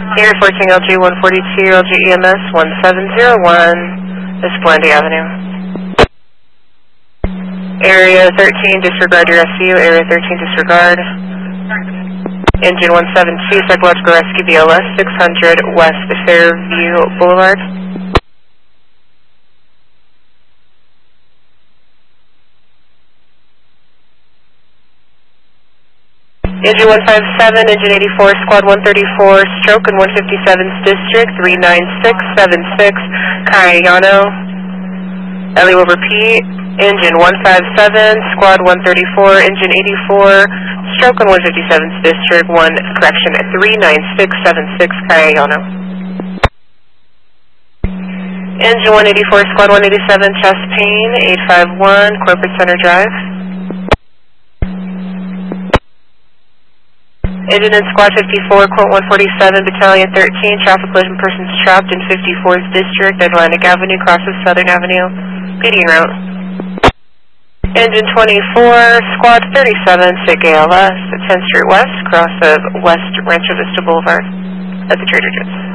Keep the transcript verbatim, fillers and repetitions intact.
Area fourteen L G one forty-two, L G E M S one seven zero one, Esplende Avenue. Area thirteen, disregard your S U. Area thirteen, disregard. Engine one seven two, Psychological Rescue B L S six hundred West Fairview Boulevard. Engine one five seven, Engine eighty-four, Squad one thirty-four, Stroke in one fifty-seven's District, three nine six seven six, Cayano. Ellie will repeat. Engine one five seven, Squad one thirty-four, Engine eighty-four, Stroke in one fifty-seven's District, one, correction, three nine six seven six, Cayano. Engine one eighty-four, Squad one eighty-seven, chest pain, eight five one, Corporate Center Drive. Engine in Squad fifty-four, Quote one forty-seven, Battalion thirteen, traffic collision persons trapped in fifty-fourth District, Atlantic Avenue, crosses Southern Avenue, P D route. Engine twenty-four, Squad thirty-seven, S I G A L S, at tenth Street West, cross of West Rancho Vista Boulevard, at the Trader Joe's.